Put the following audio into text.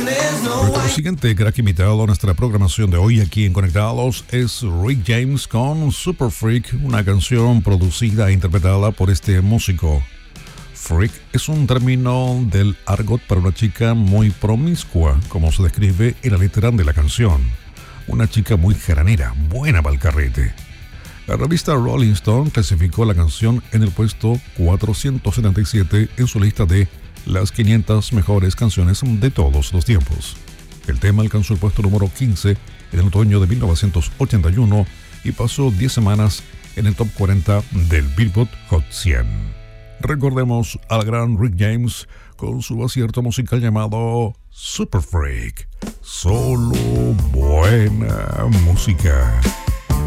Nuestro siguiente crack invitado a nuestra programación de hoy aquí en Conectados es Rick James con Super Freak, una canción producida e interpretada por este músico. Freak es un término del argot para una chica muy promiscua, como se describe en la letra de la canción. Una chica muy jaranera, buena para el carrete. La revista Rolling Stone clasificó la canción en el puesto 477 en su lista de las 500 mejores canciones de todos los tiempos. El tema alcanzó el puesto número 15 en el otoño de 1981 y pasó 10 semanas en el top 40 del Billboard Hot 100. Recordemos al gran Rick James con su acierto musical llamado Super Freak. Solo buena música.